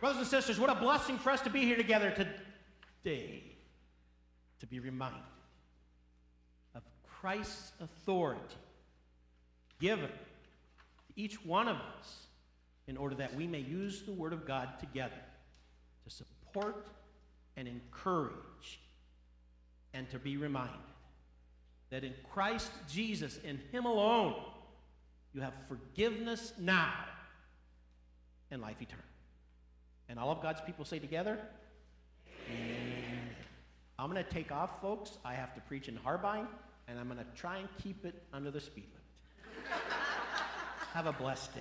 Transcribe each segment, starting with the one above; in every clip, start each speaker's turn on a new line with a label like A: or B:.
A: Brothers and sisters, what a blessing for us to be here together today, to be reminded of Christ's authority given to each one of us in order that we may use the Word of God together to support and encourage and to be reminded that in Christ Jesus, in Him alone, you have forgiveness now and life eternal. And all of God's people say together, amen. I'm going to take off, folks. I have to preach in Harbine, and I'm going to try and keep it under the speed limit. Have a blessed day.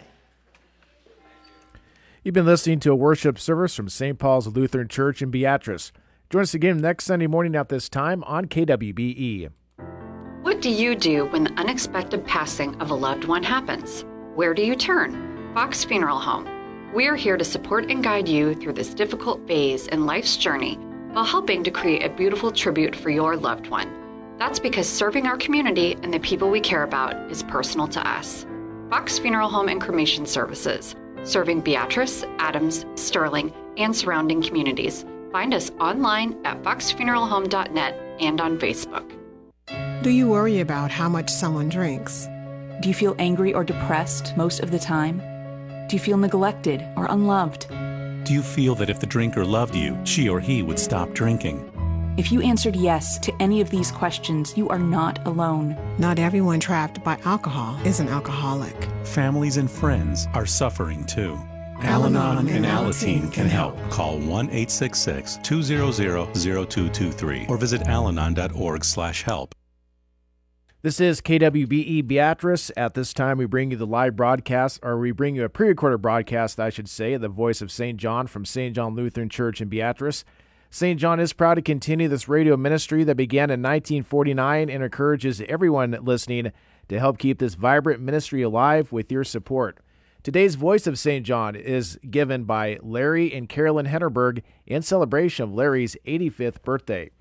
B: You've been listening to a worship service from St. Paul's Lutheran Church in Beatrice. Join us again next Sunday morning at this time on KWBE.
C: What do you do when the unexpected passing of a loved one happens? Where do you turn? Fox Funeral Home. We are here to support and guide you through this difficult phase in life's journey while helping to create a beautiful tribute for your loved one. That's because serving our community and the people we care about is personal to us. Fox Funeral Home and Cremation Services, serving Beatrice, Adams, Sterling, and surrounding communities. Find us online at foxfuneralhome.net and on Facebook.
D: Do you worry about how much someone drinks?
E: Do you feel angry or depressed most of the time? Do you feel neglected or unloved?
F: Do you feel that if the drinker loved you, she or he would stop drinking?
E: If you answered yes to any of these questions, you are not alone.
D: Not everyone trapped by alcohol is an alcoholic.
F: Families and friends are suffering too.
D: Al-Anon
F: and Alateen can help. Call 1-866-200-0223 or visit alanon.org/help.
B: This is KWBE Beatrice. At this time, we bring you the live broadcast, or we bring you a pre-recorded broadcast, I should say, the voice of St. John from St. John Lutheran Church in Beatrice. St. John is proud to continue this radio ministry that began in 1949 and encourages everyone listening to help keep this vibrant ministry alive with your support. Today's Voice of St. John is given by Larry and Carolyn Hennerberg in celebration of Larry's 85th birthday.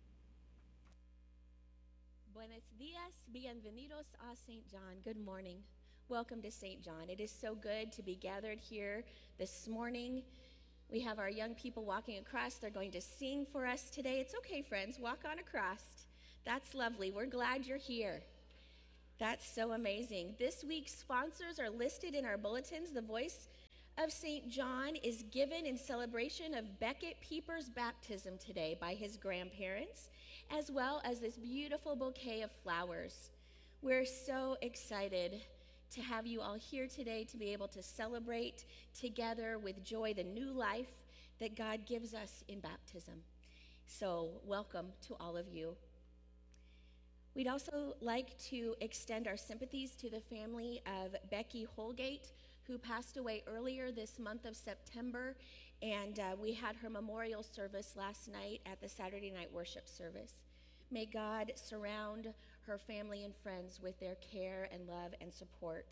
G: Bienvenidos a St. John. Good morning. Welcome to St. John. It is so good to be gathered here this morning. We have our young people walking across. They're going to sing for us today. It's okay, friends. Walk on across. That's lovely. We're glad you're here. That's so amazing. This week's sponsors are listed in our bulletins. The Voice of St. John is given in celebration of Beckett Pieper's baptism today by his grandparents, as well as this beautiful bouquet of flowers. We're so excited to have you all here today to be able to celebrate together with joy the new life that God gives us in baptism. So welcome to all of you. We'd also like to extend our sympathies to the family of Becky Holgate, who passed away earlier this month of September, and we had her memorial service last night at the Saturday night worship service. May God surround her family and friends with their care and love and support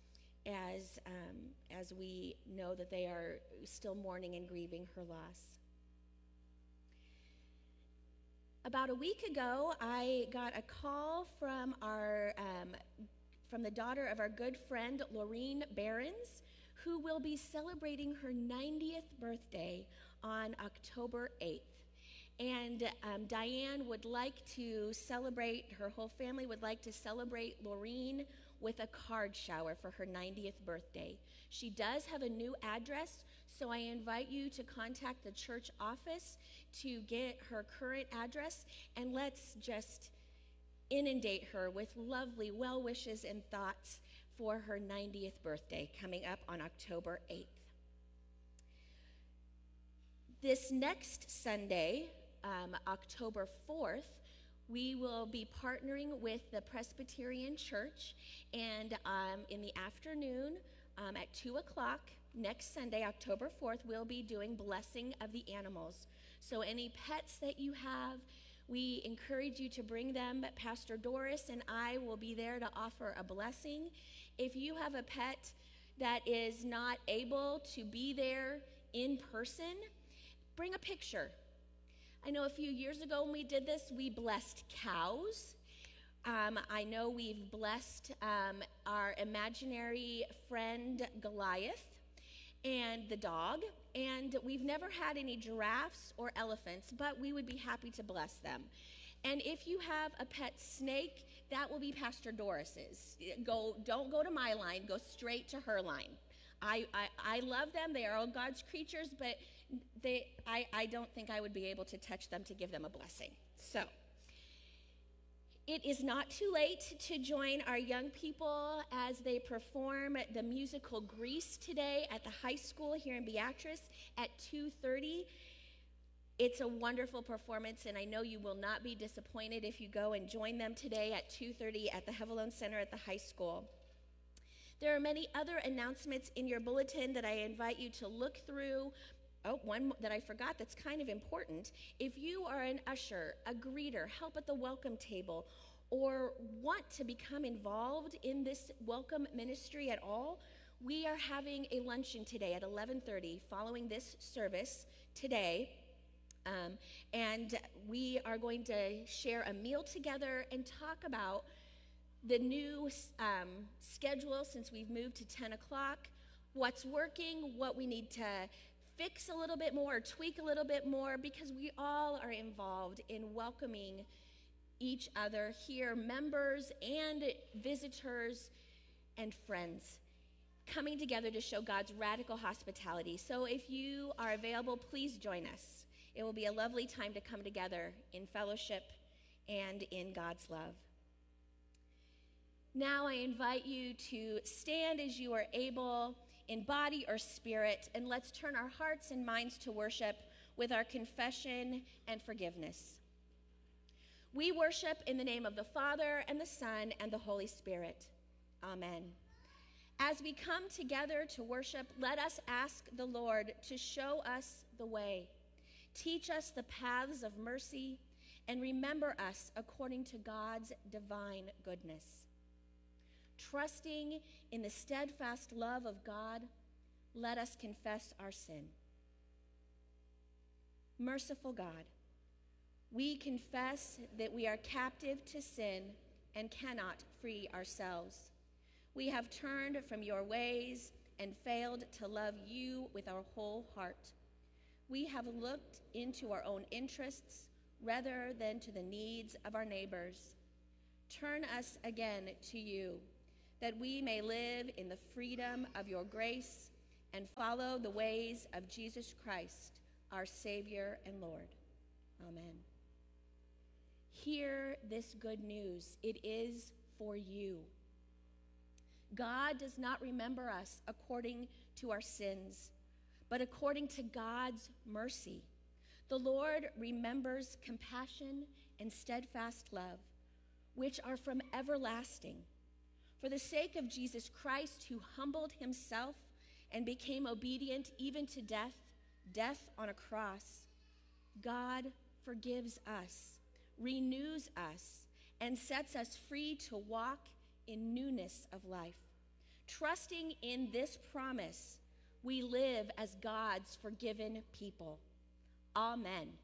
G: as we know that they are still mourning and grieving her loss. About a week ago, I got a call from from the daughter of our good friend, Laureen Behrens, who will be celebrating her 90th birthday on October 8th. And Diane would like to celebrate, her whole family would like to celebrate Laureen with a card shower for her 90th birthday. She does have a new address, so I invite you to contact the church office to get her current address, and let's just inundate her with lovely well wishes and thoughts for her 90th birthday coming up on October 8th. This next Sunday, October 4th, we will be partnering with the Presbyterian Church, and in the afternoon at 2 o'clock next Sunday, October 4th, we'll be doing Blessing of the Animals. So any pets that you have, we encourage you to bring them. Pastor Doris and I will be there to offer a blessing. If you have a pet that is not able to be there in person, bring a picture. I know a few years ago when we did this, we blessed cows. I know we've blessed our imaginary friend Goliath. and the dog, and we've never had any giraffes or elephants, but we would be happy to bless them. And if you have a pet snake, that will be Pastor Doris's. Don't go to my line, go straight to her line. I love them. They are all God's creatures, but I don't think I would be able to touch them to give them a blessing. So it is not too late to join our young people as they perform the musical Grease today at the high school here in Beatrice at 2:30. It's a wonderful performance, and I know you will not be disappointed if you go and join them today at 2:30 at the Hevelone Center at the high school. There are many other announcements in your bulletin that I invite you to look through. Oh, one that I forgot that's kind of important. If you are an usher, a greeter, help at the welcome table, or want to become involved in this welcome ministry at all, we are having a luncheon today at 11:30 following this service today. And we are going to share a meal together and talk about the new schedule since we've moved to 10 o'clock, what's working, what we need to fix a little bit more, tweak a little bit more, because we all are involved in welcoming each other here, members and visitors and friends, coming together to show God's radical hospitality. So if you are available, please join us. It will be a lovely time to come together in fellowship and in God's love. Now I invite you to stand as you are able in body or spirit, and let's turn our hearts and minds to worship with our confession and forgiveness. We worship in the name of the Father and the Son and the Holy Spirit. Amen. As we come together to worship, let us ask the Lord to show us the way. Teach us the paths of mercy, and remember us according to God's divine goodness. Trusting in the steadfast love of God, let us confess our sin. Merciful God, we confess that we are captive to sin and cannot free ourselves. We have turned from your ways and failed to love you with our whole heart. We have looked into our own interests rather than to the needs of our neighbors. Turn us again to you, that we may live in the freedom of your grace and follow the ways of Jesus Christ, our Savior and Lord. Amen. Hear this good news. It is for you. God does not remember us according to our sins, but according to God's mercy. The Lord remembers compassion and steadfast love, which are from everlasting. For the sake of Jesus Christ, who humbled himself and became obedient even to death, death on a cross, God forgives us, renews us, and sets us free to walk in newness of life. Trusting in this promise, we live as God's forgiven people. Amen.